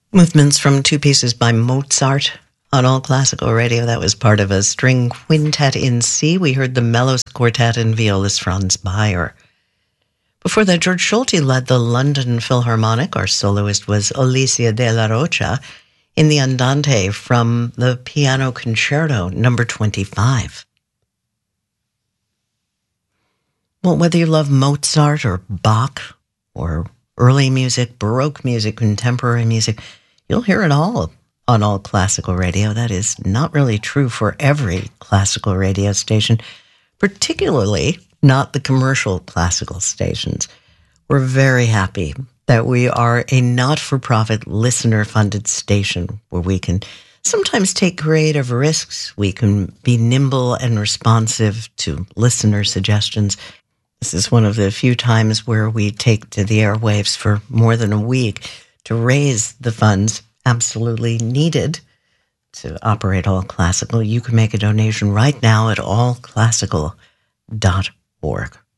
Movements from two pieces by Mozart on All Classical Radio. That was part of a string quintet in C. We heard the Mellows Quartet and violist Franz Bayer. Before that, George Solti led the London Philharmonic. Our soloist was Alicia de la Rocha in the Andante from the Piano Concerto, number 25. Well, whether you love Mozart or Bach or early music, Baroque music, contemporary music, you'll hear it all on All Classical Radio. That is not really true for every classical radio station, particularly not the commercial classical stations. We're very happy that we are a not-for-profit, listener-funded station where we can sometimes take creative risks. We can be nimble and responsive to listener suggestions. This is one of the few times where we take to the airwaves for more than a week to raise the funds absolutely needed to operate All Classical. You can make a donation right now at allclassical.org.